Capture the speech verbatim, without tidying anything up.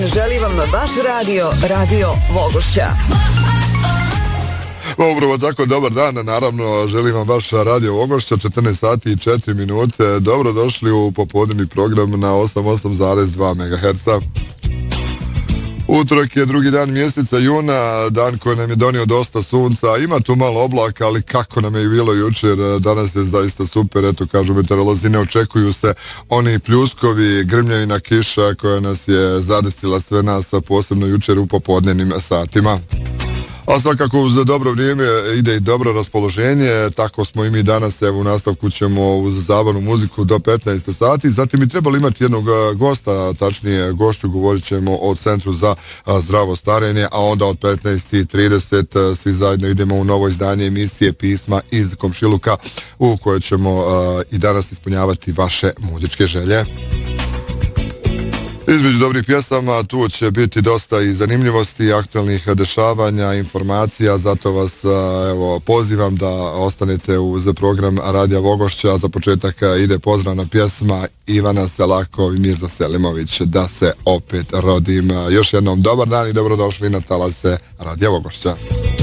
želi vam vaš radio, Radio Vogošća. Upravo tako, dobar dan, naravno želim vam vaš Radio Vogošća, četrnaest sati i četiri minute. Dobro došli u popodnevni program na osam osam zarez dva megaherca. Utorak je drugi dan mjeseca juna, dan koji nam je donio dosta sunca, ima tu malo oblaka, ali kako nam je i bilo jučer, danas je zaista super, eto kažu meteorolozi, ne očekuju se oni pljuskovi, grmljavina kiša koja nas je zadesila sve nas, posebno jučer u popodnevnim satima. A svakako uz dobro vrijeme ide i dobro raspoloženje, tako smo i mi danas, evo u nastavku ćemo uz zabavnu muziku do petnaest sati, zatim bi trebali imati jednog gosta, tačnije gošću, govorit ćemo o Centru za zdravo starenje, a onda od petnaest i trideset svi zajedno idemo u novo izdanje emisije Pisma iz komšiluka u kojoj ćemo uh, i danas ispunjavati vaše muzičke želje. Između dobrih pjesama tu će biti dosta i zanimljivosti, aktualnih dešavanja, informacija, zato vas evo, pozivam da ostanete uz program Radija Vogošća. Za početak ide pozdravna pjesma Ivana Selakov i Mirza Selimović, Da se opet rodim. Još jednom dobar dan i dobrodošli na talase Radija Vogošća.